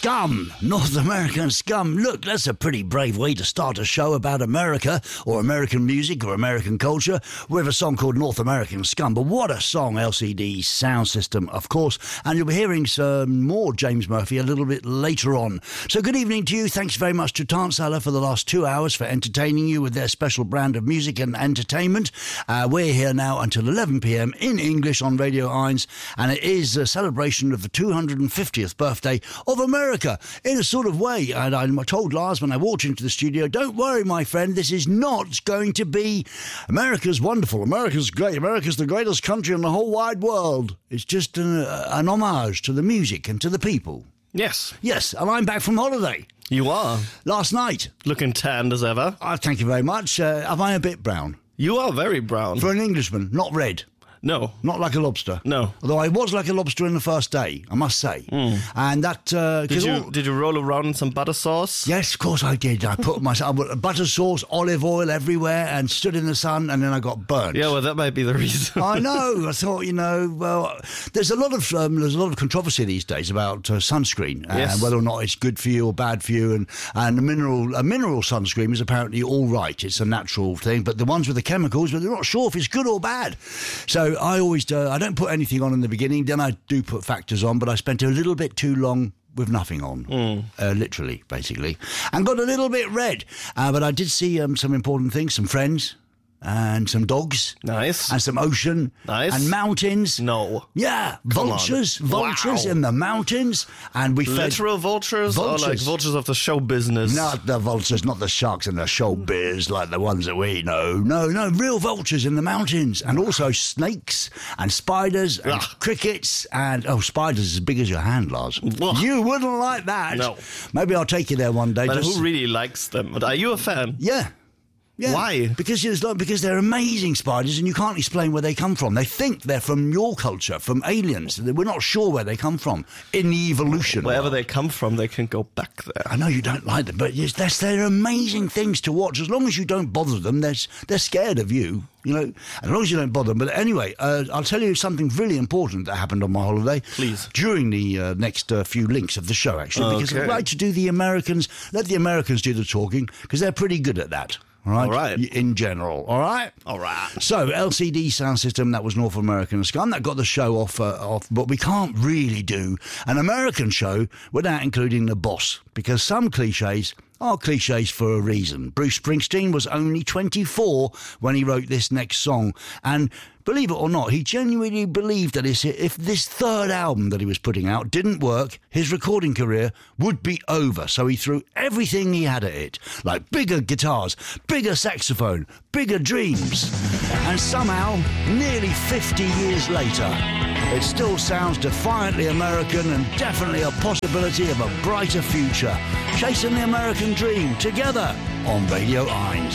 Scum, North American Scum. Look, that's a pretty brave way to start a show about America or American music or American culture with a song called North American Scum. But what a song, LCD Sound System, of course. And you'll be hearing some more James Murphy a little bit later on. So good evening to you. Thanks very much to Tarnsaller for the last 2 hours for entertaining you with their special brand of music and entertainment. We're here now until 11 p.m. in English on Radio Eins, and it is a celebration of the 250th birthday of America in a sort of way. And I told Lars when I walked into the studio, don't worry, my friend, this is not going to be America's wonderful, America's great, America's the greatest country in the whole wide world. It's just an homage to the music and to the people. Yes. Yes, and I'm back from holiday. You are. Last night. Looking tanned as ever. Thank you very much. Am I a bit brown? You are very brown. For an Englishman, not red. No. Not like a lobster. No. Although I was like a lobster in the first day, I must say. And that... Did you roll around in some butter sauce? Yes, of course I did. I put butter sauce, olive oil everywhere and stood in the sun, and then I got burnt. Yeah, well, that might be the reason. I know. I thought, well, there's a lot of controversy these days about sunscreen and whether or not it's good for you or bad for you. And a mineral sunscreen is apparently all right. It's a natural thing. But the ones with the chemicals, but they're not sure if it's good or bad. So I always I don't put anything on in the beginning. Then I do put factors on, but I spent a little bit too long with nothing on, literally, basically, and got a little bit red. But I did see some important things, some friends. And some dogs. Nice. And some ocean. Nice. And mountains. No. Yeah. Vultures Wow. in the mountains. And we fed... Literal vultures? Or like vultures of the show business? Not the vultures, not the sharks in the show biz like the ones that we know. No, real vultures in the mountains. And also snakes and spiders and crickets and... Oh, spiders as big as your hand, Lars. Ugh. You wouldn't like that. No. Maybe I'll take you there one day. But who really likes them? Are you a fan? Yeah. Yeah. Why? Because they're amazing spiders and you can't explain where they come from. They think they're from your culture, from aliens. We're not sure where they come from in the evolution. Wherever they come from, they can go back there. I know you don't like them, but yes, they're amazing things to watch. As long as you don't bother them, they're scared of you. As long as you don't bother them. But anyway, I'll tell you something really important that happened on my holiday. Please. During the next few links of the show, actually. Because I'd like to do let the Americans do the talking, because they're pretty good at that. All right. In general. All right? All right. So, LCD Sound System, that was North American Scum. That got the show off, but we can't really do an American show without including the boss, because some cliches are cliches for a reason. Bruce Springsteen was only 24 when he wrote this next song, and believe it or not, he genuinely believed that if this third album that he was putting out didn't work, his recording career would be over. So he threw everything he had at it, like bigger guitars, bigger saxophone, bigger dreams. And somehow, nearly 50 years later, it still sounds defiantly American and definitely a possibility of a brighter future. Chasing the American dream together on Radio Eins.